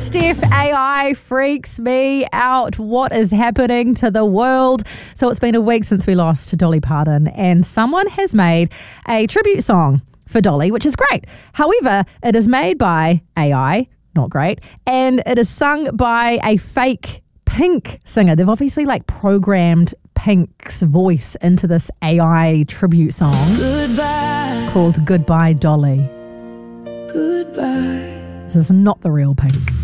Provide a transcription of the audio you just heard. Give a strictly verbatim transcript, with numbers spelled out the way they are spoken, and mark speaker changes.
Speaker 1: Steph, A I freaks me out. What is happening to the world? So it's been a week since we lost Dolly Parton, and someone has made a tribute song for Dolly, which is great. However, it is made by A I, not great, and it is sung by a fake Pink singer. They've obviously like programmed Pink's voice into this A I tribute song
Speaker 2: Goodbye.
Speaker 1: called Goodbye Dolly.
Speaker 2: Goodbye.
Speaker 1: This is not the real Pink.